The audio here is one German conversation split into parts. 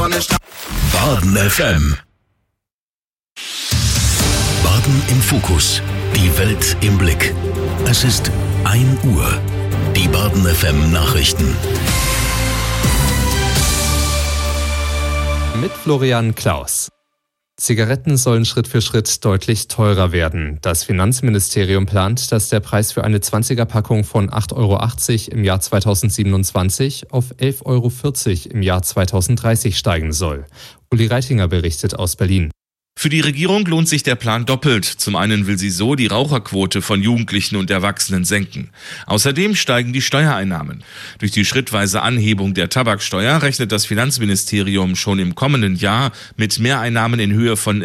Baden FM. Baden im Fokus. Die Welt im Blick. Es ist 1 Uhr. Die Baden FM Nachrichten. Mit Florian Klaus. Zigaretten sollen Schritt für Schritt deutlich teurer werden. Das Finanzministerium plant, dass der Preis für eine 20er-Packung von 8,80 € im Jahr 2027 auf 11,40 € im Jahr 2030 steigen soll. Uli Reitinger berichtet aus Berlin. Für die Regierung lohnt sich der Plan doppelt. Zum einen will sie so die Raucherquote von Jugendlichen und Erwachsenen senken. Außerdem steigen die Steuereinnahmen. Durch die schrittweise Anhebung der Tabaksteuer rechnet das Finanzministerium schon im kommenden Jahr mit Mehreinnahmen in Höhe von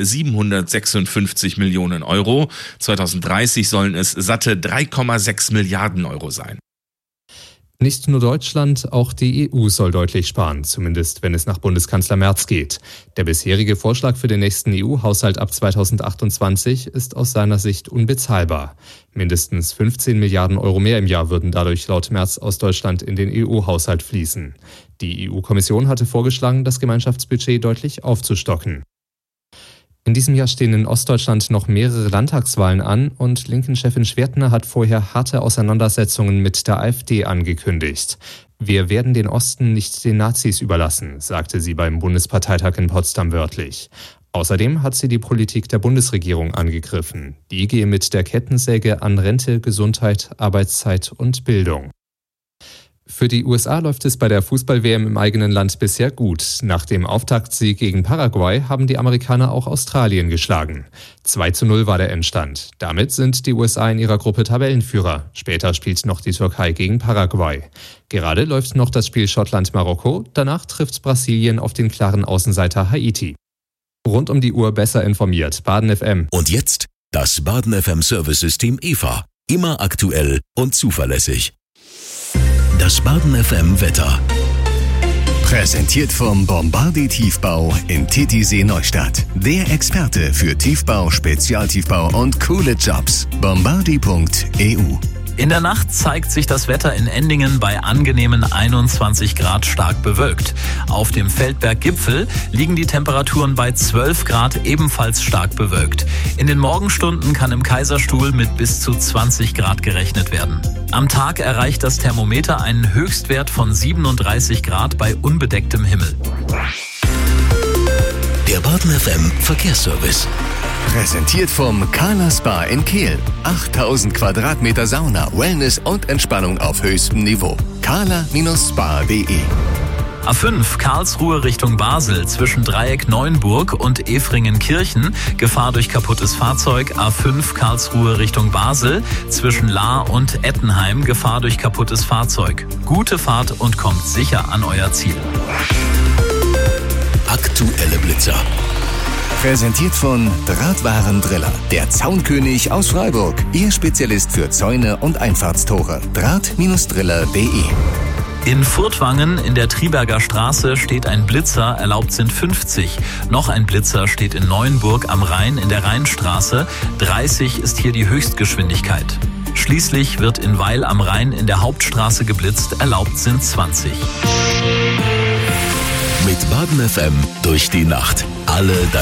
756 Millionen Euro. 2030 sollen es satte 3,6 Milliarden Euro sein. Nicht nur Deutschland, auch die EU soll deutlich sparen, zumindest wenn es nach Bundeskanzler Merz geht. Der bisherige Vorschlag für den nächsten EU-Haushalt ab 2028 ist aus seiner Sicht unbezahlbar. Mindestens 15 Milliarden Euro mehr im Jahr würden dadurch laut Merz aus Deutschland in den EU-Haushalt fließen. Die EU-Kommission hatte vorgeschlagen, das Gemeinschaftsbudget deutlich aufzustocken. In diesem Jahr stehen in Ostdeutschland noch mehrere Landtagswahlen an und Linken-Chefin Schwertner hat vorher harte Auseinandersetzungen mit der AfD angekündigt. Wir werden den Osten nicht den Nazis überlassen, sagte sie beim Bundesparteitag in Potsdam wörtlich. Außerdem hat sie die Politik der Bundesregierung angegriffen. Die gehe mit der Kettensäge an Rente, Gesundheit, Arbeitszeit und Bildung. Für die USA läuft es bei der Fußball-WM im eigenen Land bisher gut. Nach dem Auftaktsieg gegen Paraguay haben die Amerikaner auch Australien geschlagen. 2:0 war der Endstand. Damit sind die USA in ihrer Gruppe Tabellenführer. Später spielt noch die Türkei gegen Paraguay. Gerade läuft noch das Spiel Schottland-Marokko. Danach trifft Brasilien auf den klaren Außenseiter Haiti. Rund um die Uhr besser informiert. Baden FM. Und jetzt das Baden FM Service-System EVA. Immer aktuell und zuverlässig. Das Baden FM Wetter. Präsentiert vom Bombardier Tiefbau in Titisee Neustadt. Der Experte für Tiefbau, Spezialtiefbau und coole Jobs. Bombardier.eu. In der Nacht zeigt sich das Wetter in Endingen bei angenehmen 21 Grad stark bewölkt. Auf dem Feldberg-Gipfel liegen die Temperaturen bei 12 Grad ebenfalls stark bewölkt. In den Morgenstunden kann im Kaiserstuhl mit bis zu 20 Grad gerechnet werden. Am Tag erreicht das Thermometer einen Höchstwert von 37 Grad bei unbedecktem Himmel. Der Baden FM Verkehrsservice. Präsentiert vom Kala Spa in Kehl. 8000 Quadratmeter Sauna, Wellness und Entspannung auf höchstem Niveau. kala-spa.de. A5 Karlsruhe Richtung Basel zwischen Dreieck Neuenburg und Efringen-Kirchen. Gefahr durch kaputtes Fahrzeug. A5 Karlsruhe Richtung Basel zwischen Lahr und Ettenheim. Gefahr durch kaputtes Fahrzeug. Gute Fahrt und kommt sicher an euer Ziel. Aktuelle Blitzer. Präsentiert von Drahtwarendriller. Der Zaunkönig aus Freiburg. Ihr Spezialist für Zäune und Einfahrtstore. Draht-driller.de. In Furtwangen in der Triberger Straße steht ein Blitzer, erlaubt sind 50. Noch ein Blitzer steht in Neuenburg am Rhein in der Rheinstraße. 30 ist hier die Höchstgeschwindigkeit. Schließlich wird in Weil am Rhein in der Hauptstraße geblitzt, erlaubt sind 20. Mit Baden FM durch die Nacht. Alle deine